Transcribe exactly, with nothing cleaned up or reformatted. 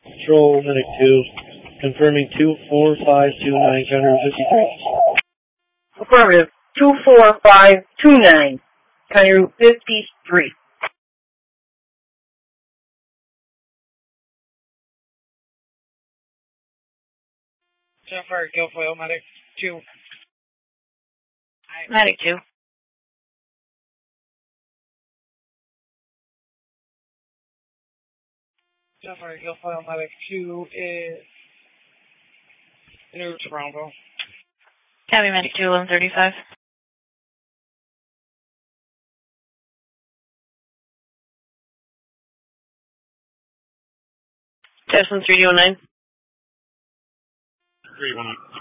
Control Medic two, confirming two four five two nine, County Route fifty-three. Affirmative. two four five two nine, County Route fifty-three. Jennifer, Guilfoyle, Medic two. Medic two. Jennifer, Guilfoyle, Medic two is New Toronto. Copy, Medic two, eleven thirty-five. Tesson three oh nine. three one nine.